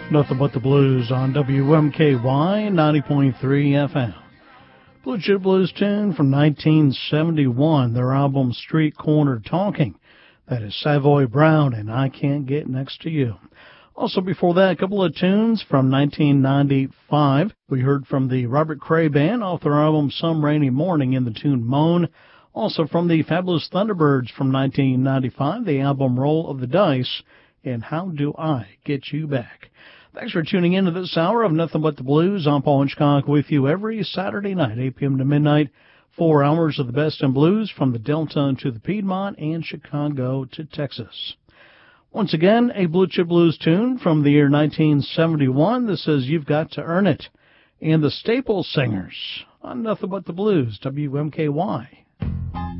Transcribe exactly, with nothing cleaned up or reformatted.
Nothing But the Blues on W M K Y ninety point three F M. Blue Chip Blues tune from nineteen seventy-one, their album Street Corner Talking. That is Savoy Brown and I Can't Get Next to You. Also before that, a couple of tunes from nineteen ninety-five. We heard from the Robert Cray Band off their album Some Rainy Morning in the tune Moan. Also from the Fabulous Thunderbirds from nineteen ninety-five, the album Roll of the Dice and How Do I Get You Back. Thanks for tuning in to this hour of Nothing But the Blues. I'm Paul Hitchcock with you every Saturday night, eight p.m. to midnight. Four hours of the best in blues from the Delta to the Piedmont and Chicago to Texas. Once again, a Blue Chip Blues tune from the year nineteen seventy-one. This says You've Got to Earn It. And the Staple Singers on Nothing But the Blues, W M K Y.